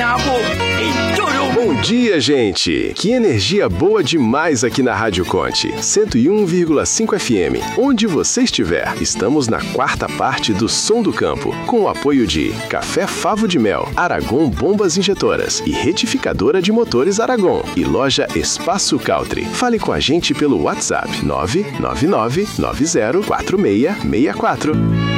Bom dia, gente! Que energia boa demais aqui na Rádio Conte, 101,5 FM. Onde você estiver, estamos na quarta parte do Som do Campo, com o apoio de Café Favo de Mel, Aragon Bombas Injetoras e Retificadora de Motores Aragon e Loja Espaço Country. Fale com a gente pelo WhatsApp 999904664.